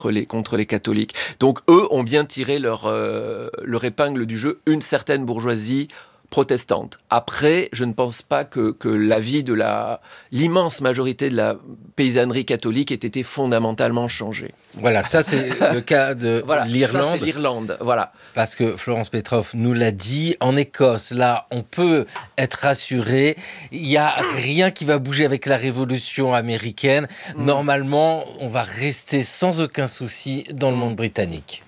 contre les catholiques. Donc eux ont bien tiré leur épingle du jeu, une certaine bourgeoisie protestante. Après, je ne pense pas que l'avis de l'immense majorité de la paysannerie catholique ait été fondamentalement changé. Voilà, ça c'est le cas de l'Irlande. Ça c'est l'Irlande, voilà. Parce que Florence Petroff nous l'a dit, en Écosse, là, on peut être rassuré. Il n'y a rien qui va bouger avec la Révolution américaine. Normalement, on va rester sans aucun souci dans le monde britannique.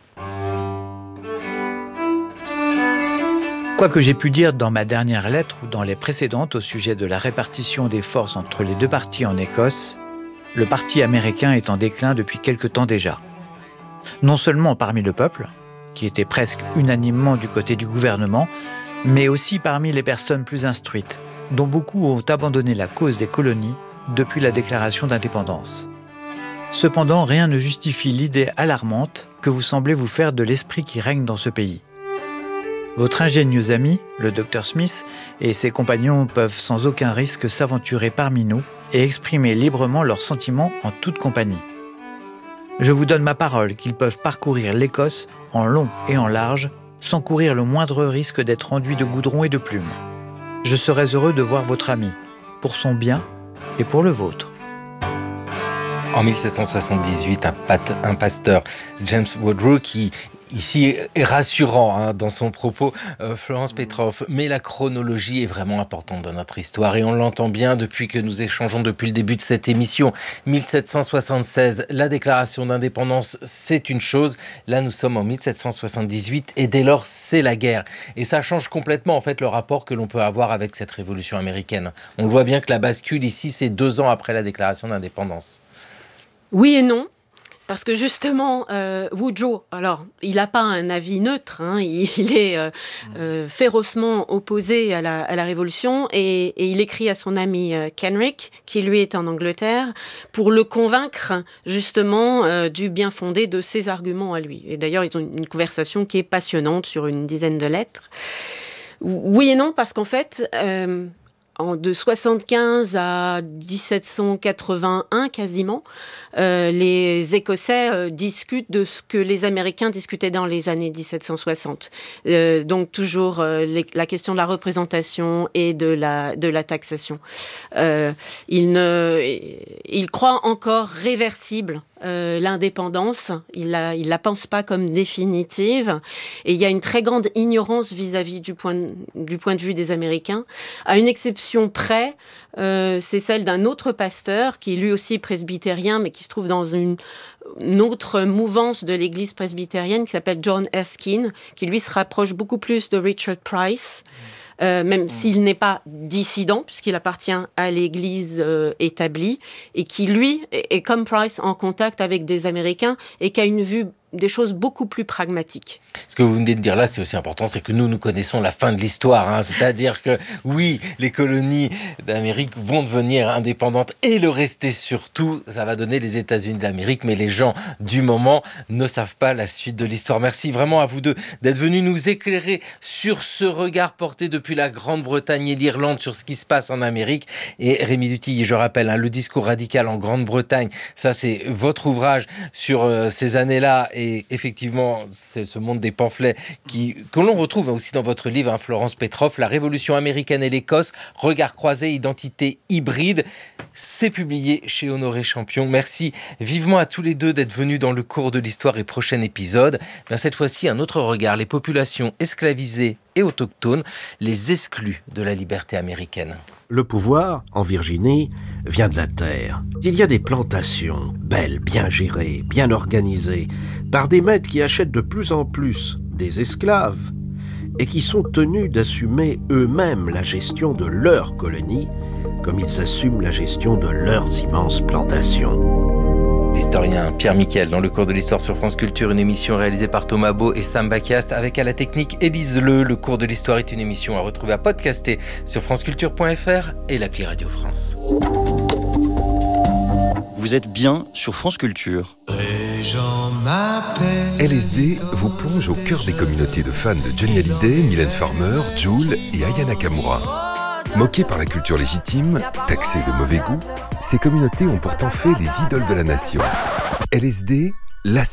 Quoi que j'ai pu dire dans ma dernière lettre ou dans les précédentes au sujet de la répartition des forces entre les deux partis en Écosse, le parti américain est en déclin depuis quelque temps déjà. Non seulement parmi le peuple, qui était presque unanimement du côté du gouvernement, mais aussi parmi les personnes plus instruites, dont beaucoup ont abandonné la cause des colonies depuis la déclaration d'indépendance. Cependant, rien ne justifie l'idée alarmante que vous semblez vous faire de l'esprit qui règne dans ce pays. Votre ingénieux ami, le Dr Smith, et ses compagnons peuvent sans aucun risque s'aventurer parmi nous et exprimer librement leurs sentiments en toute compagnie. Je vous donne ma parole qu'ils peuvent parcourir l'Écosse en long et en large sans courir le moindre risque d'être enduits de goudron et de plumes. Je serais heureux de voir votre ami, pour son bien et pour le vôtre. En 1778, un pasteur, James Woodrow, qui ici est rassurant dans son propos, Florence Petroff, mais la chronologie est vraiment importante dans notre histoire et on l'entend bien depuis que nous échangeons depuis le début de cette émission. 1776, la déclaration d'indépendance, c'est une chose. Là, nous sommes en 1778 et dès lors, c'est la guerre. Et ça change complètement en fait le rapport que l'on peut avoir avec cette révolution américaine. On le voit bien que la bascule ici, c'est 2 ans après la déclaration d'indépendance. Oui et non. Parce que justement, Woodrow, alors, il n'a pas un avis neutre, il est férocement opposé à la Révolution et il écrit à son ami Kenrick, qui lui est en Angleterre, pour le convaincre justement du bien fondé de ses arguments à lui. Et d'ailleurs, ils ont une conversation qui est passionnante sur une dizaine de lettres. Oui et non, parce qu'en fait... de 75 à 1781 quasiment, les Écossais discutent de ce que les Américains discutaient dans les années 1760. Donc toujours la question de la représentation et de la taxation. Ils croient encore réversible l'indépendance, il la pense pas comme définitive, et il y a une très grande ignorance vis-à-vis du point de vue des Américains. À une exception près, c'est celle d'un autre pasteur qui est lui aussi presbytérien, mais qui se trouve dans une autre mouvance de l'église presbytérienne qui s'appelle John Erskine, qui lui se rapproche beaucoup plus de Richard Price. Même s'il n'est pas dissident, puisqu'il appartient à l'Église établie, et qui, lui, est comme Price en contact avec des Américains et qui a une vue des choses beaucoup plus pragmatiques. Ce que vous venez de dire là, c'est aussi important, c'est que nous connaissons la fin de l'histoire. C'est-à-dire que, oui, les colonies d'Amérique vont devenir indépendantes et le rester surtout. Ça va donner les États-Unis d'Amérique, mais les gens du moment ne savent pas la suite de l'histoire. Merci vraiment à vous deux d'être venus nous éclairer sur ce regard porté depuis la Grande-Bretagne et l'Irlande sur ce qui se passe en Amérique. Et Rémi Duthil, je rappelle, le discours radical en Grande-Bretagne, ça c'est votre ouvrage sur ces années-là. Et effectivement, c'est ce monde des pamphlets que l'on retrouve aussi dans votre livre, Florence Petroff, La Révolution américaine et l'Écosse, regard croisé, identité hybride. C'est publié chez Honoré Champion. Merci vivement à tous les deux d'être venus dans le cours de l'histoire et prochain épisode. Cette fois-ci, un autre regard, les populations esclavisées et autochtones, les exclus de la liberté américaine. Le pouvoir, en Virginie, vient de la terre. Il y a des plantations, belles, bien gérées, bien organisées, par des maîtres qui achètent de plus en plus des esclaves et qui sont tenus d'assumer eux-mêmes la gestion de leurs colonies, comme ils assument la gestion de leurs immenses plantations. L'historien Pierre Miquel dans le cours de l'histoire sur France Culture, une émission réalisée par Thomas Beau et Sam Bakiast avec à la technique Élise Le. Le cours de l'histoire est une émission à retrouver à podcaster sur franceculture.fr et l'appli Radio France. Vous êtes bien sur France Culture. Les gens m'appellent. LSD vous plonge au cœur des communautés de fans de Johnny Hallyday, Mylène Farmer, Jul et Aya Nakamura. Moquées par la culture légitime, taxées de mauvais goût, ces communautés ont pourtant fait les idoles de la nation. LSD, la